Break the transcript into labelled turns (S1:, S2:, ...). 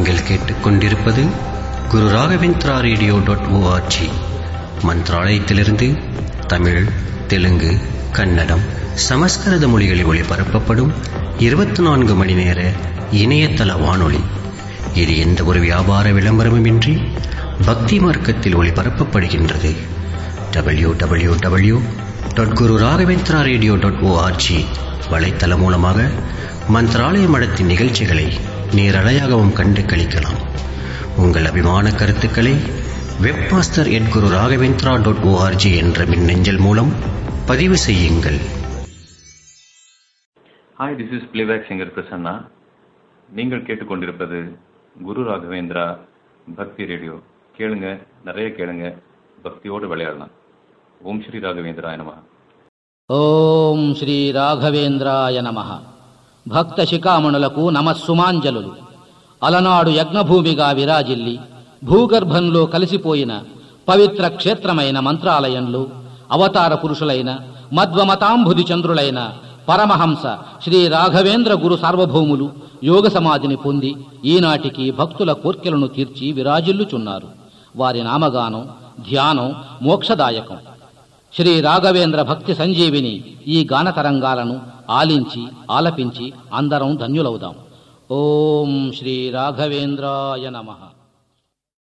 S1: நீங்கள் கேட்டுக்கொண்டிருப்பது குரு ராகவேந்திரா ரேடியோ.org. மந்த்ராலயத்திலிருந்து தமிழ், தெலுங்கு, கன்னடம், சமஸ்கிருத மொழிகளில் ஒளிபரப்பப்படும் 24 மணி நேர இணையதள வானொலி. இது எந்த ஒரு வியாபார விளம்பரமுமின்றி பக்தி மார்க்கத்தில் ஒளிபரப்பப்படுகின்றது. www.gururaghavendra.radio.org வலைத்தளம் மூலமாக மந்த்ராலய மடத்தின் நிகழ்ச்சிகளை நேரலையாகவும் கண்டு களிக்கலாம். உங்கள் அபிமான கருத்துக்களை webmaster@gururaghavendra.org என்ற மின்னஞ்சல் மூலம் பதிவு செய்யுங்கள்.
S2: Hi, this is playback singer Prasanna. நீங்கள் கேட்டுக்கொண்டிருப்பது குரு ராகவேந்திரா பக்தி ரேடியோ. கேளுங்க, நிறைய கேளுங்க, பக்தியோடு விளையாடலாம். ஓம் ஸ்ரீ ராகவேந்திராய நமஹ.
S3: ఓం శ్రీ రాఘవేంద్రాయ నమః. భక్త శిఖామణులకు నమస్సుమాంజలులు. అలనాడు యజ్ఞభూమిగా విరాజిల్లి భూగర్భంలో కలిసిపోయిన పవిత్ర క్షేత్రమైన మంత్రాలయంలో అవతార పురుషులైన మధ్వమతాంబుధి చంద్రులైన పరమహంస శ్రీ రాఘవేంద్ర గురు సార్వభౌములు యోగ సమాధిని పొంది ఈనాటికి భక్తుల కోర్కెలను తీర్చి విరాజిల్లుచున్నారు. వారి నామగానం, ధ్యానం మోక్షదాయకం. శ్రీ రాఘవేంద్ర భక్తి సంజీవిని ఈ గాన తరంగాలను ఆలించి ఆలపించి అందరం ధన్యులవుదాం. ఓం శ్రీ రాఘవేంద్రాయ నమః.